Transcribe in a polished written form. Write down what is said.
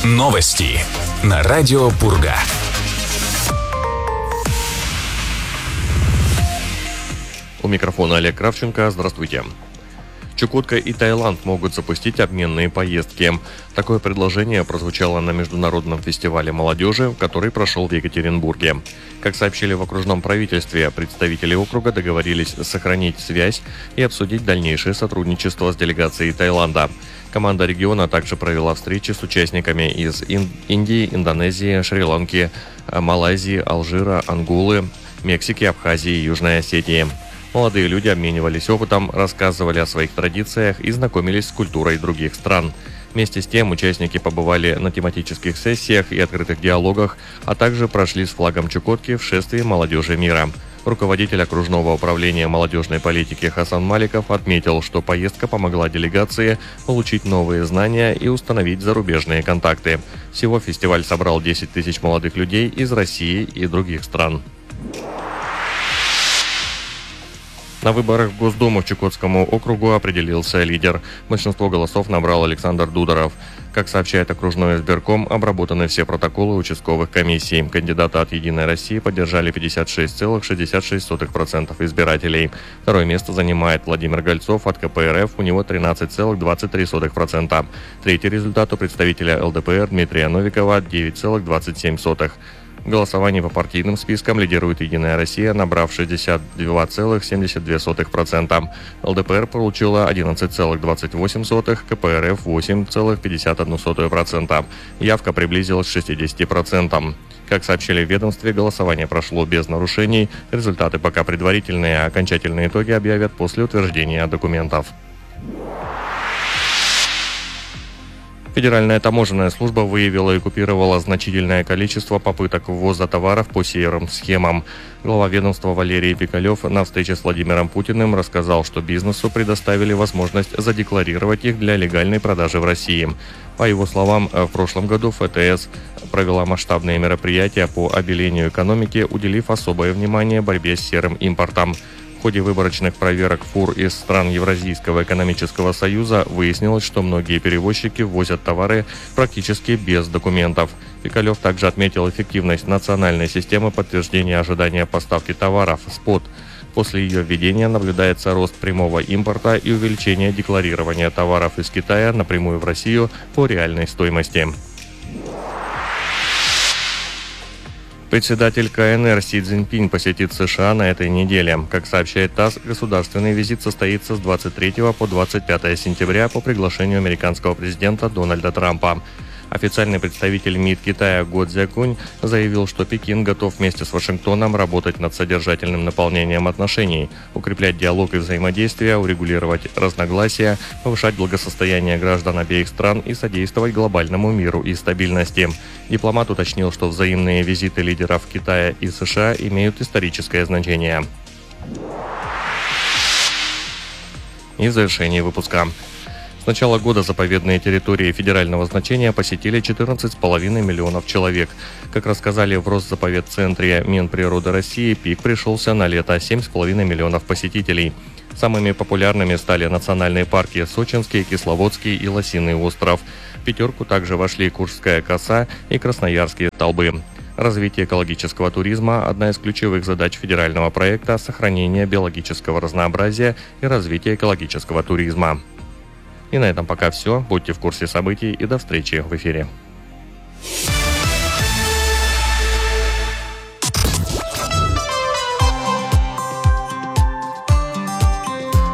Новости на радио Пурга. У микрофона Олег Кравченко. Здравствуйте. Чукотка и Таиланд могут запустить обменные поездки. Такое предложение прозвучало на международном фестивале молодежи, который прошел в Екатеринбурге. Как сообщили в окружном правительстве, представители округа договорились сохранить связь и обсудить дальнейшее сотрудничество с делегацией Таиланда. Команда региона также провела встречи с участниками из Индии, Индонезии, Шри-Ланки, Малайзии, Алжира, Анголы, Мексики, Абхазии и Южной Осетии. Молодые люди обменивались опытом, рассказывали о своих традициях и знакомились с культурой других стран. Вместе с тем участники побывали на тематических сессиях и открытых диалогах, а также прошли с флагом Чукотки в шествии молодежи мира. Руководитель окружного управления молодежной политики Хасан Маликов отметил, что поездка помогла делегации получить новые знания и установить зарубежные контакты. Всего фестиваль собрал 10 тысяч молодых людей из России и других стран. На выборах в Госдуму к Чукотскому округу определился лидер. Большинство голосов набрал Александр Дударов. Как сообщает окружной избирком, обработаны все протоколы участковых комиссий. Кандидата от «Единой России» поддержали 56,66% избирателей. Второе место занимает Владимир Гольцов от КПРФ, у него 13,23%. Третий результат у представителя ЛДПР Дмитрия Новикова 9,27%. В голосовании по партийным спискам лидирует «Единая Россия», набрав 62,72%. ЛДПР получила 11,28%, КПРФ 8,51%. Явка приблизилась к 60%. Как сообщили в ведомстве, голосование прошло без нарушений. Результаты пока предварительные, а окончательные итоги объявят после утверждения документов. Федеральная таможенная служба выявила и купировала значительное количество попыток ввоза товаров по серым схемам. Глава ведомства Валерий Пикалев на встрече с Владимиром Путиным рассказал, что бизнесу предоставили возможность задекларировать их для легальной продажи в России. По его словам, в прошлом году ФТС провела масштабные мероприятия по обелению экономики, уделив особое внимание борьбе с серым импортом. В ходе выборочных проверок фур из стран Евразийского экономического союза выяснилось, что многие перевозчики ввозят товары практически без документов. Пикалев также отметил эффективность национальной системы подтверждения ожидания поставки товаров СПОТ. После ее введения наблюдается рост прямого импорта и увеличение декларирования товаров из Китая напрямую в Россию по реальной стоимости. Председатель КНР Си Цзиньпинь посетит США на этой неделе. Как сообщает ТАСС, государственный визит состоится с 23 по 25 сентября по приглашению американского президента Дональда Трампа. Официальный представитель МИД Китая Го Цзякунь заявил, что Пекин готов вместе с Вашингтоном работать над содержательным наполнением отношений, укреплять диалог и взаимодействие, урегулировать разногласия, повышать благосостояние граждан обеих стран и содействовать глобальному миру и стабильности. Дипломат уточнил, что взаимные визиты лидеров Китая и США имеют историческое значение. И в завершении выпуска. С начала года заповедные территории федерального значения посетили 14,5 миллионов человек. Как рассказали в Росзаповедцентре Минприроды России, пик пришелся на лето – 7,5 миллионов посетителей. Самыми популярными стали национальные парки Сочинский, Кисловодский и Лосиный остров. В пятерку также вошли Куршская коса и Красноярские столбы. Развитие экологического туризма – одна из ключевых задач федерального проекта сохранения биологического разнообразия и развития экологического туризма. И на этом пока все. Будьте в курсе событий и до встречи в эфире.